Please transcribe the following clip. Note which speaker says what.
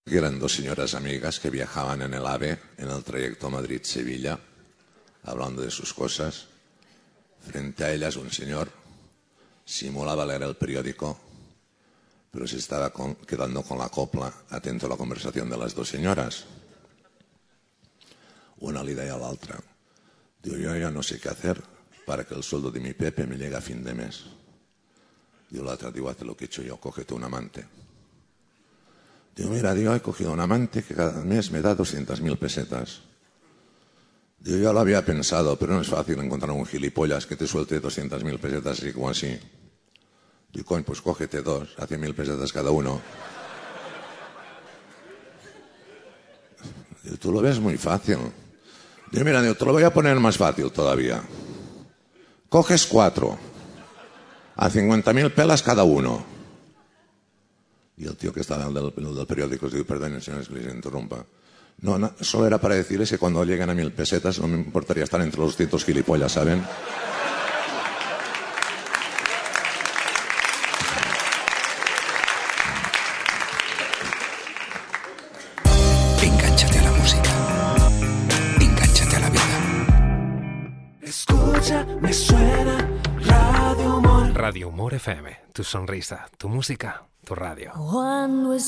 Speaker 1: Eran dos señoras amigas que viajaban en el AVE en el trayecto Madrid-Sevilla, hablando de sus cosas. Frente a ellas un señor simulaba leer el periódico, pero se estaba quedando con la copla, atento a la conversación de las dos señoras. Una le deia a l'altra: diu, yo ya no sé qué hacer para que el sueldo de mi Pepe me llegue a fin de mes. Diu, la otra, digo, haz lo que he hecho yo, cógete un amante. Digo, mira, he cogido un amante que cada mes me da 200.000 pesetas. Digo, yo lo había pensado, pero no es fácil encontrar un gilipollas que te suelte 200.000 pesetas así como así. Digo, coño, pues cógete dos, hace 1.000 pesetas cada uno. Digo, tú lo ves muy fácil. Digo, mira, te lo voy a poner más fácil todavía. Coges 4, a 50.000 pelas cada uno. Y el tío que estaba en el del periódico dice, perdón, señores, que les interrumpa. No, solo era para decirles que cuando lleguen a 1.000 pesetas no me importaría estar entre los 200 gilipollas, ¿saben?
Speaker 2: Engánchate a la música. Engánchate a la vida.
Speaker 3: Escucha, me suena Radio Humor.
Speaker 4: Radio Humor FM, tu sonrisa, tu música, tu radio.
Speaker 5: Cuando